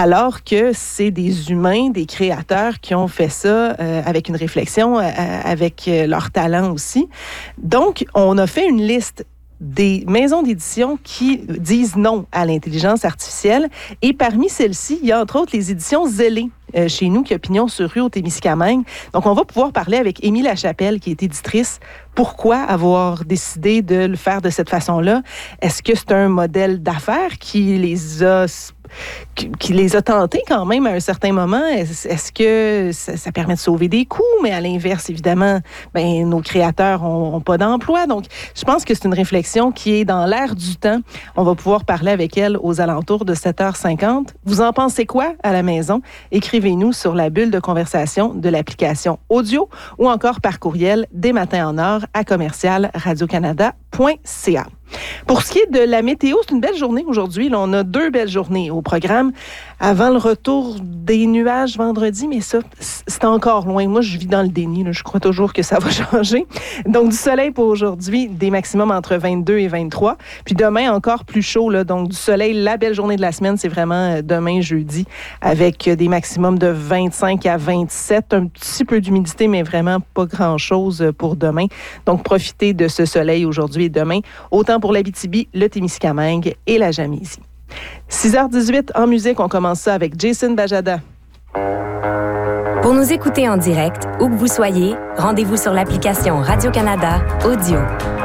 alors que c'est des humains, des créateurs qui ont fait ça avec une réflexion, avec leur talent aussi. Donc, on a fait une liste des maisons d'édition qui disent non à l'intelligence artificielle. Et parmi celles-ci, il y a entre autres les éditions Zélé, chez nous, qui a pignon sur rue au Témiscamingue. Donc, on va pouvoir parler avec Émile Lachapelle, qui est éditrice. Pourquoi avoir décidé de le faire de cette façon-là? Est-ce que c'est un modèle d'affaires qui les a tentés quand même à un certain moment? Est-ce que ça permet de sauver des coûts? Mais à l'inverse, évidemment, nos créateurs n'ont pas d'emploi. Donc, je pense que c'est une réflexion qui est dans l'air du temps. On va pouvoir parler avec elle aux alentours de 7h50. Vous en pensez quoi à la maison? Écrivez-nous sur la bulle de conversation de l'application audio ou encore par courriel dès matin en heure à commercial-radiocanada.ca. Pour ce qui est de la météo, c'est une belle journée aujourd'hui. Là, on a 2 belles journées au programme avant le retour des nuages vendredi, mais ça, c'est encore loin. Moi, je vis dans le déni. Là. Je crois toujours que ça va changer. Donc, du soleil pour aujourd'hui, des maximums entre 22 et 23. Puis demain, encore plus chaud. Là. Donc, du soleil, la belle journée de la semaine, c'est vraiment demain, jeudi, avec des maximums de 25 à 27. Un petit peu d'humidité, mais vraiment pas grand-chose pour demain. Donc, profitez de ce soleil aujourd'hui et demain. Autant pour l'Abitibi, le Témiscamingue et la Jamaisie. 6h18 en musique, on commence ça avec Jason Bajada. Pour nous écouter en direct, où que vous soyez, rendez-vous sur l'application Radio-Canada Audio.